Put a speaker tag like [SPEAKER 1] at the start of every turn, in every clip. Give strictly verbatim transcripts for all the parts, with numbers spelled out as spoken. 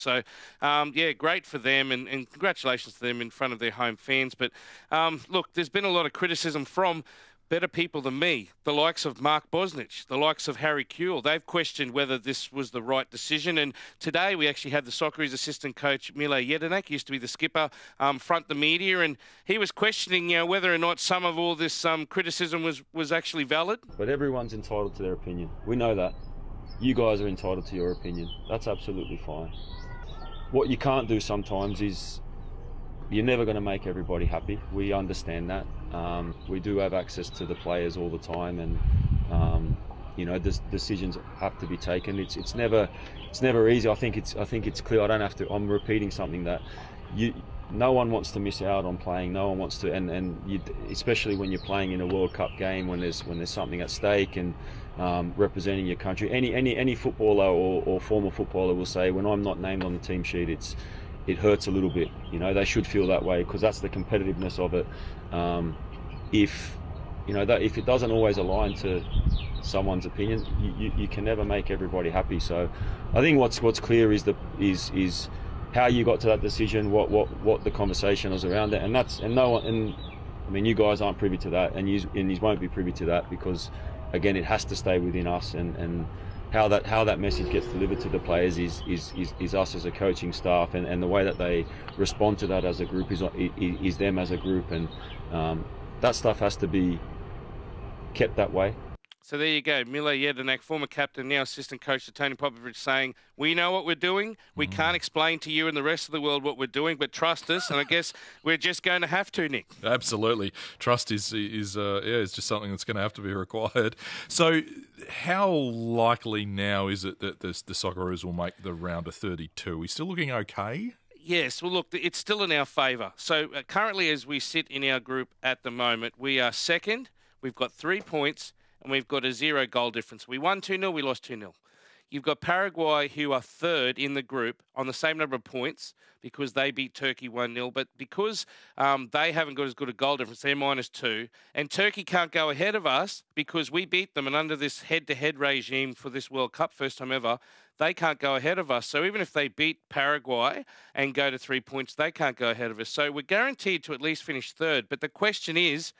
[SPEAKER 1] So, um, yeah, great for them, and, and congratulations to them in front of their home fans. But, um, look, there's been a lot of criticism from better people than me, the likes of Mark Bosnich, the likes of Harry Kewell. They've questioned whether this was the right decision. And today we actually had the Socceroos assistant coach, Mile Jedinak, used to be the skipper, um, front the media, and he was questioning, you know, whether or not some of all this um, criticism was, was actually valid.
[SPEAKER 2] But everyone's entitled to their opinion. We know that. You guys are entitled to your opinion. That's absolutely fine. What you can't do sometimes is you're never going to make everybody happy. We understand that. Um, we do have access to the players all the time, and um, you know, des- decisions have to be taken. It's it's never it's never easy. I think it's I think it's clear. I don't have to. I'm repeating something that you. No one wants to miss out on playing. No one wants to, and and you, especially when you're playing in a World Cup game, when there's when there's something at stake and um, representing your country. Any any any footballer or, or former footballer will say, when I'm not named on the team sheet, it's it hurts a little bit. You know, they should feel that way because that's the competitiveness of it. Um, if you know that if it doesn't always align to someone's opinion, you, you, you can never make everybody happy. So, I think what's what's clear is the is is how you got to that decision, what what what the conversation was around it, and that's and no one and I mean you guys aren't privy to that, and you and you won't be privy to that because again it has to stay within us, and and how that how that message gets delivered to the players is is is, is us as a coaching staff, and, and the way that they respond to that as a group is is, is them as a group, and um, that stuff has to be kept that way.
[SPEAKER 1] So there you go, Mile Jedinak, former captain, now assistant coach to Tony Popovic, saying, we know what we're doing. We mm. can't explain to you and the rest of the world what we're doing, but trust us. And I guess we're just going to have to, Nick.
[SPEAKER 3] Absolutely. Trust is is uh, yeah, is just something that's going to have to be required. So how likely now is it that this, the Socceroos will make the round of thirty-two? Are we still looking okay?
[SPEAKER 1] Yes, well, look, it's still in our favour. So uh, currently, as we sit in our group at the moment, we are second. We've got three points. And we've got a zero goal difference. We won two nil, we lost two nil. You've got Paraguay, who are third in the group, on the same number of points because they beat Turkey one nil. But because um, they haven't got as good a goal difference, they're minus two. And Turkey can't go ahead of us because we beat them. And under this head-to-head regime for this World Cup, first time ever, they can't go ahead of us. So even if they beat Paraguay and go to three points, they can't go ahead of us. So we're guaranteed to at least finish third. But the question is,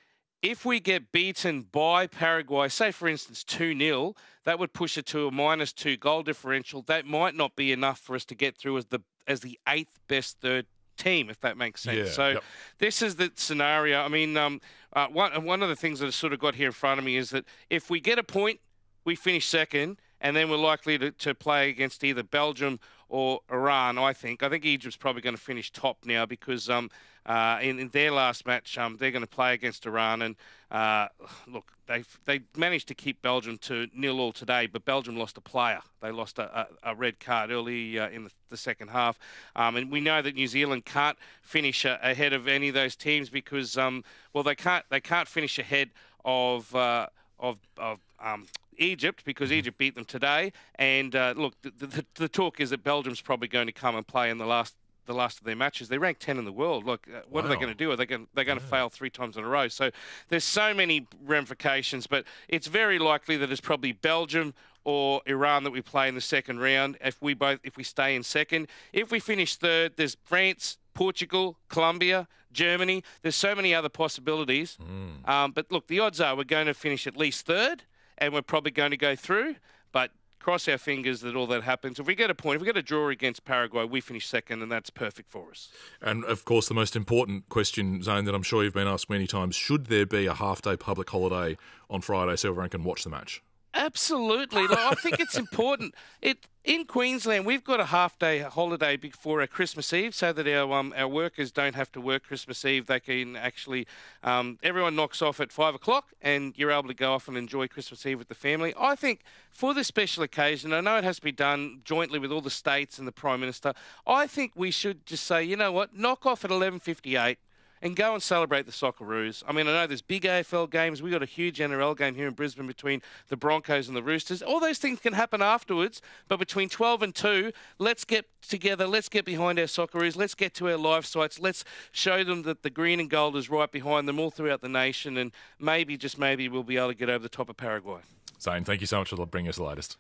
[SPEAKER 1] if we get beaten by Paraguay, say, for instance, two nil, that would push it to a minus two goal differential. That might not be enough for us to get through as the as the eighth best third team, if that makes sense.
[SPEAKER 3] Yeah,
[SPEAKER 1] so
[SPEAKER 3] yep.
[SPEAKER 1] This is the scenario. I mean, um, uh, one, one of the things that I sort of got here in front of me is that if we get a point, we finish second, and then we're likely to, to play against either Belgium or Iran, I think. I think Egypt's probably going to finish top now because um, uh, in, in their last match, um, they're going to play against Iran. And uh, look, they they managed to keep Belgium to nil all today, but Belgium lost a player. They lost a, a, a red card early uh, in the, the second half. Um, and we know that New Zealand can't finish uh, ahead of any of those teams because, um, well, they can't they can't finish ahead of uh, of of um, Egypt because Egypt beat them today. And uh, look, the, the, the talk is that Belgium's probably going to come and play in the last the last of their matches. They're ranked ten in the world. Look, uh, what wow. are they going to do? Are they going they're going to yeah. fail three times in a row? So there's so many ramifications, but it's very likely that it's probably Belgium or Iran that we play in the second round. If we both if we stay in second, if we finish third, there's France, Portugal, Colombia, Germany. There's so many other possibilities. Mm. Um, but look, the odds are we're going to finish at least third, and we're probably going to go through. But cross our fingers that all that happens. If we get a point, if we get a draw against Paraguay, we finish second, and that's perfect for us.
[SPEAKER 3] And, of course, the most important question, Zane, that I'm sure you've been asked many times, should there be a half-day public holiday on Friday so everyone can watch the match?
[SPEAKER 1] Absolutely. Like, I think it's important. It in Queensland, we've got a half-day holiday before our Christmas Eve so that our um, our workers don't have to work Christmas Eve. They can actually, um, everyone knocks off at five o'clock and you're able to go off and enjoy Christmas Eve with the family. I think for this special occasion, I know it has to be done jointly with all the states and the Prime Minister, I think we should just say, you know what, knock off at eleven fifty-eight. And go and celebrate the Socceroos. I mean, I know there's big A F L games. We've got a huge N R L game here in Brisbane between the Broncos and the Roosters. All those things can happen afterwards. But between twelve and two, let's get together. Let's get behind our Socceroos. Let's get to our live sites. Let's show them that the green and gold is right behind them all throughout the nation. And maybe, just maybe, we'll be able to get over the top of Paraguay.
[SPEAKER 3] Zane, thank you so much for bringing us the latest.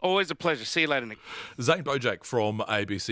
[SPEAKER 1] Always a pleasure. See you later, Nick.
[SPEAKER 3] Zane Bojack from A B C